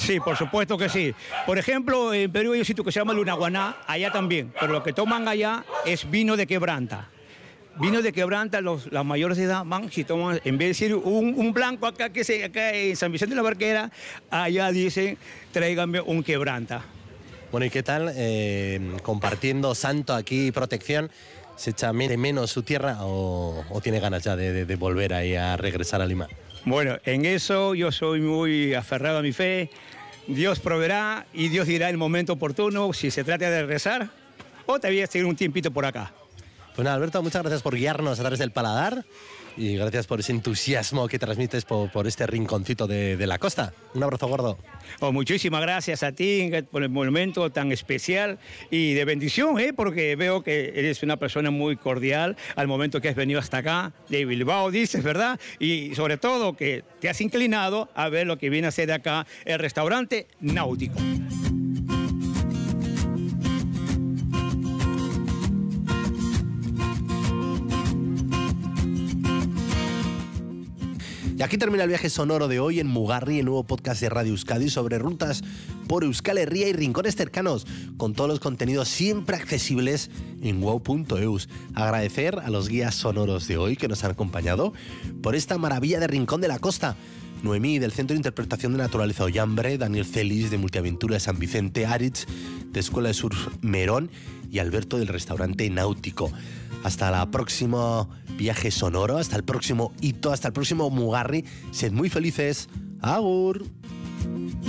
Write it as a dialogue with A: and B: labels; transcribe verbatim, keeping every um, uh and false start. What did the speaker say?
A: Sí, por supuesto que sí. Por ejemplo, en Perú hay un sitio que se llama Lunaguaná, allá también, pero lo que toman allá es vino de quebranta. Vino de quebranta, los, las mayores de edad van, si toman, en vez de decir un, un blanco acá, que se, acá en San Vicente de la Barquera, allá dicen, tráiganme un quebranta.
B: Bueno, ¿y qué tal? Eh, compartiendo santo aquí, protección, ¿se echa de menos su tierra o, o tiene ganas ya de, de, de volver ahí a regresar a Lima?
A: Bueno, en eso yo soy muy aferrado a mi fe. Dios proveerá y Dios dirá el momento oportuno si se trata de regresar o te voy a seguir un tiempito por acá.
B: Pues nada, Alberto, muchas gracias por guiarnos a través del paladar y gracias por ese entusiasmo que transmites por, por este rinconcito de, de la costa. Un abrazo gordo.
A: Oh, muchísimas gracias a ti por el momento tan especial y de bendición, ¿eh? Porque veo que eres una persona muy cordial al momento que has venido hasta acá, de Bilbao, dices, ¿verdad? Y sobre todo que te has inclinado a ver lo que viene a ser de acá el restaurante Náutico.
B: Y aquí termina el viaje sonoro de hoy en Mugarri, el nuevo podcast de Radio Euskadi sobre rutas por Euskal Herria y rincones cercanos, con todos los contenidos siempre accesibles en wow punto eus. Agradecer a los guías sonoros de hoy que nos han acompañado por esta maravilla de Rincón de la Costa. Noemí, del Centro de Interpretación de Naturaleza Ollambre, Daniel Celis, de Multiaventura de San Vicente, Aritz, de Escuela de Surf Merón, y Alberto, del restaurante Náutico. Hasta el próximo viaje sonoro, hasta el próximo hito, hasta el próximo Mugarri. Sed muy felices. Agur.